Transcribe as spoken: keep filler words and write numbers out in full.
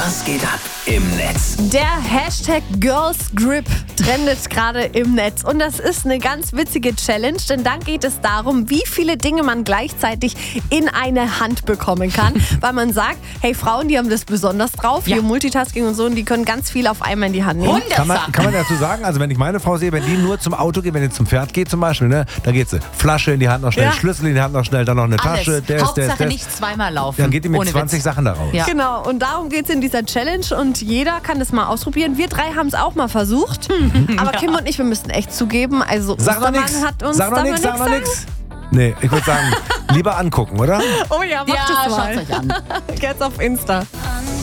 Was geht ab im Netz? Der Hashtag Girlsgrip trendet gerade im Netz. Und das ist eine ganz witzige Challenge, denn dann geht es darum, wie viele Dinge man gleichzeitig in eine Hand bekommen kann. Weil man sagt, hey, Frauen, die haben das besonders drauf, Ja. hier Multitasking und so, und die können ganz viel auf einmal in die Hand nehmen. hundert Kann man, Sachen. kann man dazu sagen, also wenn ich meine Frau sehe, wenn die nur zum Auto geht, wenn die zum Pferd geht zum Beispiel, ne, da geht sie Flasche in die Hand noch schnell, Ja. Schlüssel in die Hand noch schnell, dann noch eine Alles. Tasche, der ist, der ist, Hauptsache der ist. nicht zweimal laufen. Dann geht die mit Ohne zwanzig Witz. Sachen da raus. Ja. Genau, und darum geht es in dieser Challenge und jeder kann das mal ausprobieren. Wir drei haben es auch mal versucht, aber Kim und ich, wir müssen echt zugeben, also Sag noch Ostermann nix, hat uns sag noch da nix, mal sag noch nix nix. Nee, ich würde sagen, lieber angucken, oder? Oh ja, mach Ja, das mal. schaut's euch an. Jetzt auf Insta. An